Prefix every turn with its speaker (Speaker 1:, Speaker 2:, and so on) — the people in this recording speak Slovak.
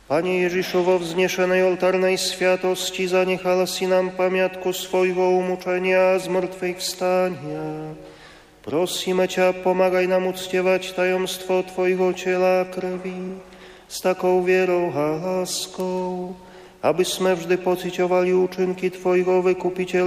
Speaker 1: Pane Ježišu, vo vznešenej oltárnej sviatosti zanechala si nám pamiatku svojho umučenia a zmrtvých vstania. Prosíme ťa, pomáhaj nám uctievať tajomstvo tvojho tela a krvi s takou vierou a láskou, aby sme vždy pociťovali účinky tvojho vykupiteľstva